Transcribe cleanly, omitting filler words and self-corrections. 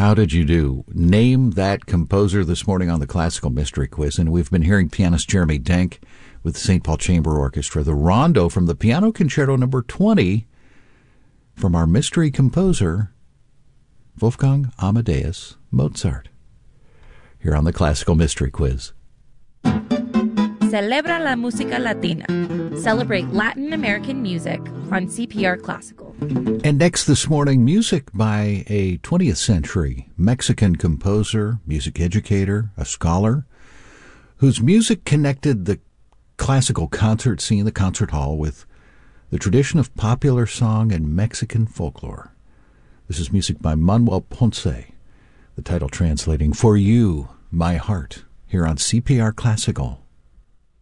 How did you do? Name that composer this morning on the Classical Mystery Quiz. And we've been hearing pianist Jeremy Denk with the St. Paul Chamber Orchestra, the Rondo from the Piano Concerto No. 20 from our mystery composer, Wolfgang Amadeus Mozart, here on the Classical Mystery Quiz. Celebra la música latina. Celebrate Latin American music on CPR Classical. And next this morning, music by a 20th century Mexican composer, music educator, a scholar, whose music connected the classical concert scene, the concert hall, with the tradition of popular song and Mexican folklore. This is music by Manuel Ponce, the title translating For You, My Heart, here on CPR Classical.